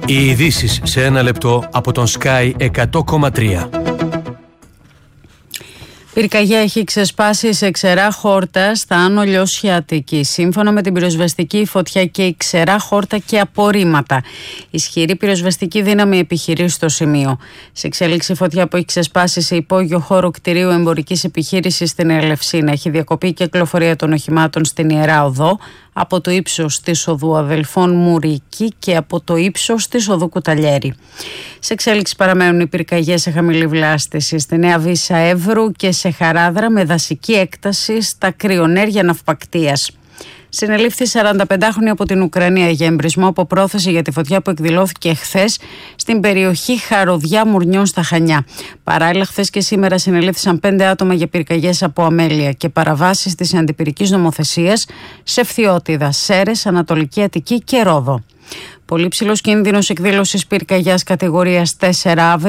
Οι ειδήσεις σε ένα λεπτό από τον Sky 100,3. Πυρκαγιά έχει ξεσπάσει σε ξερά χόρτα στα Άνω Λιώσια Αττικής. Σύμφωνα με την πυροσβεστική, η φωτιά καίει ξερά χόρτα και απορρίμματα. Ισχυρή πυροσβεστική δύναμη επιχειρεί στο σημείο. Σε εξέλιξη, φωτιά που έχει ξεσπάσει σε υπόγειο χώρο κτηρίου εμπορικής επιχείρησης στην Ελευσίνα. Έχει διακοπεί η κυκλοφορία των οχημάτων στην Ιερά Οδό, από το ύψος της οδού Αδελφών Μουρική και από το ύψος της οδού Κουταλιέρη. Σε εξέλιξη παραμένουν οι πυρκαγιές σε χαμηλή βλάστηση στη Νέα Βύσσα Εύρου και σε Χαράδρα με δασική έκταση στα κρυονέρια ναυπακτείας. Συνελήφθη 45χρονη από την Ουκρανία για εμπρισμό από πρόθεση για τη φωτιά που εκδηλώθηκε χθες στην περιοχή Χαροδιά Μουρνιών στα Χανιά. Παράλληλα, χθες και σήμερα συνελήφθησαν 5 άτομα για πυρκαγιές από αμέλεια και παραβάσεις της αντιπυρικής νομοθεσίας σε Φθιώτιδα, Σέρρες, Ανατολική Αττική και Ρόδο. Πολύ ψηλός κίνδυνος εκδήλωσης πυρκαγιάς κατηγορίας 4 αύριο